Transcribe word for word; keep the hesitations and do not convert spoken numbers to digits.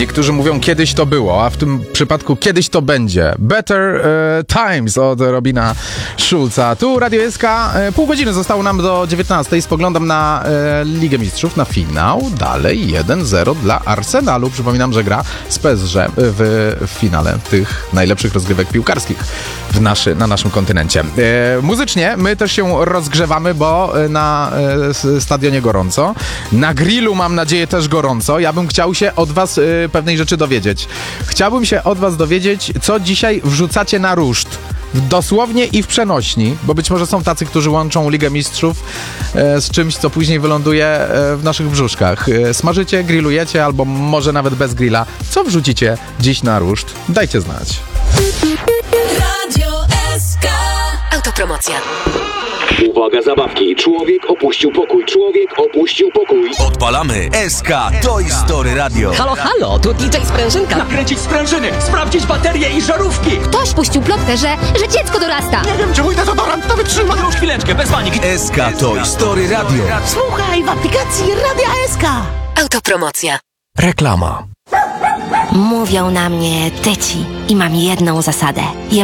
ludzi, którzy mówią kiedyś to było, a w tym przypadku kiedyś to będzie. Better e, Times od Robina Schulza. Tu Radio S K. E, pół godziny zostało nam do dziewiętnastej. Spoglądam na e, Ligę Mistrzów, na finał. Dalej jeden zero dla Arsenalu. Przypominam, że gra z P S G w, w finale tych najlepszych rozgrywek piłkarskich w naszy, na naszym kontynencie. E, muzycznie my też się rozgrzewamy, bo na e, stadionie gorąco. Na grillu mam nadzieję też gorąco. Ja bym chciał się od was e, pewnej rzeczy dowiedzieć. Chciałbym się od was dowiedzieć, co dzisiaj wrzucacie na ruszt. Dosłownie i w przenośni, bo być może są tacy, którzy łączą Ligę Mistrzów e, z czymś, co później wyląduje e, w naszych brzuszkach. E, smażycie, grillujecie, albo może nawet bez grilla. Co wrzucicie dziś na ruszt? Dajcie znać. Radio S K. Autopromocja. Uwaga, zabawki. Człowiek opuścił pokój. Człowiek opuścił pokój. Odpalamy S K Toy Story Radio. Halo, halo, tu D J Sprężynka. Nakręcić sprężyny, sprawdzić baterie i żarówki. Ktoś puścił plotkę, że, że dziecko dorasta. Nie wiem, czy mój dezodorant to wytrzyma. Już chwileczkę, bez paniki. S K Toy Story Radio. Słuchaj w aplikacji Radia S K. Autopromocja. Reklama. Mówią na mnie tyci i mam jedną zasadę.